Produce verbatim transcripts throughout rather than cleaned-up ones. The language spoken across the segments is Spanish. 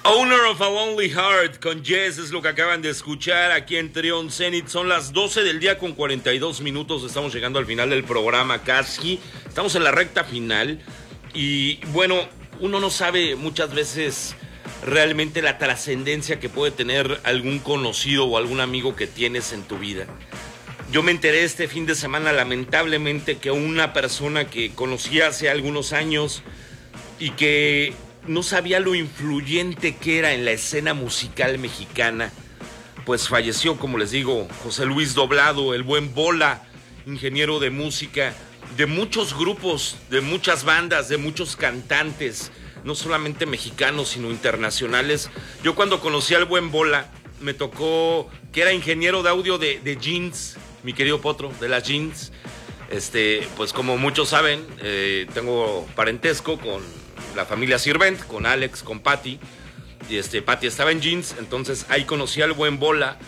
Owner of a Lonely Heart con Yes es lo que acaban de escuchar aquí en Trion Zenith. Son las doce del día con cuarenta y dos minutos. Estamos llegando al final del programa casi. Estamos en la recta final. Y bueno, uno no sabe muchas veces realmente la trascendencia que puede tener algún conocido o algún amigo que tienes en tu vida. Yo me enteré este fin de semana, lamentablemente, que una persona que conocí hace algunos años y que no sabía lo influyente que era en la escena musical mexicana, pues falleció, como les digo, José Luis Doblado, el buen Bola, ingeniero de música, de muchos grupos, de muchas bandas, de muchos cantantes, no solamente mexicanos, sino internacionales. Yo cuando conocí al buen Bola, me tocó que era ingeniero de audio de, de Jeans, mi querido Potro, de las Jeans. Este, pues como muchos saben, eh, tengo parentesco con la familia Sirvent, con Alex, con Patty. Y este, Patty estaba en Jeans, entonces ahí conocí al buen Bola.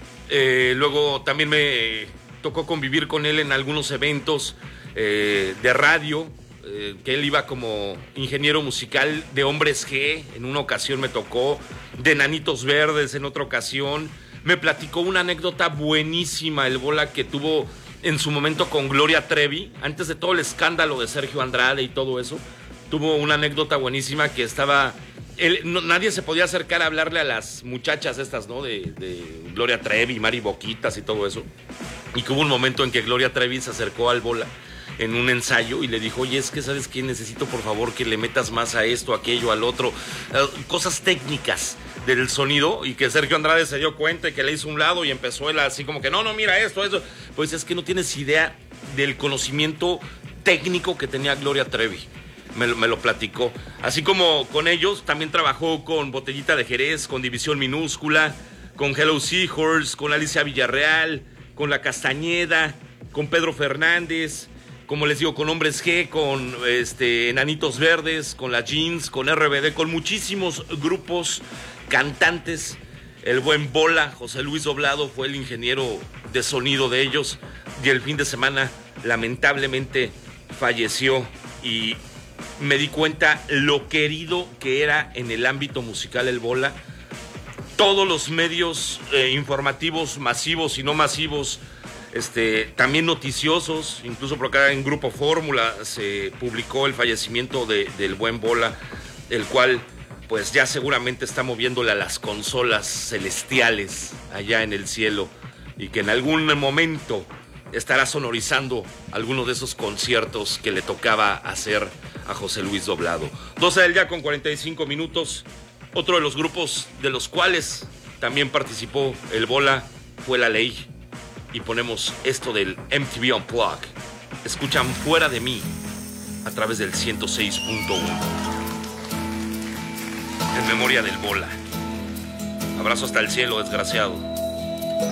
Eh, luego también me tocó convivir con él en algunos eventos eh, de radio, eh, que él iba como ingeniero musical de Hombres G, en una ocasión me tocó, de Nanitos Verdes en otra ocasión. Me platicó una anécdota buenísima el Bola que tuvo en su momento con Gloria Trevi, antes de todo el escándalo de Sergio Andrade y todo eso. Tuvo una anécdota buenísima que estaba... Él, no, nadie se podía acercar a hablarle a las muchachas estas, ¿no? De, de Gloria Trevi, Mari Boquitas y todo eso. Y que hubo un momento en que Gloria Trevi se acercó al Bola en un ensayo y le dijo, oye, es que ¿sabes qué? Necesito por favor que le metas más a esto, aquello, al otro. Eh, cosas técnicas del sonido, y que Sergio Andrade se dio cuenta y que le hizo un lado y empezó él así como que, no, no, mira esto, eso. Pues es que no tienes idea del conocimiento técnico que tenía Gloria Trevi. Me lo, me lo platicó. Así como con ellos, también trabajó con Botellita de Jerez, con División Minúscula, con Hello Seahorse, con Alicia Villarreal, con La Castañeda, con Pedro Fernández, como les digo, con Hombres G, con este, Enanitos Verdes, con la Jeans, con R B D, con muchísimos grupos, cantantes. El buen Bola, José Luis Doblado, fue el ingeniero de sonido de ellos, y el fin de semana lamentablemente falleció. Y me di cuenta lo querido que era en el ámbito musical el Bola. Todos los medios eh, informativos, masivos y no masivos, este, también noticiosos, incluso por acá en Grupo Fórmula se publicó el fallecimiento de, del buen Bola, el cual pues ya seguramente está moviéndole a las consolas celestiales allá en el cielo, y que en algún momento estará sonorizando algunos de esos conciertos que le tocaba hacer a José Luis Doblado. doce del día con cuarenta y cinco minutos. Otro de los grupos de los cuales también participó el Bola fue La Ley. Y ponemos esto del M T V Unplugged. Escuchan Fuera de Mí a través del ciento seis punto uno. En memoria del Bola. Abrazo hasta el cielo, desgraciado.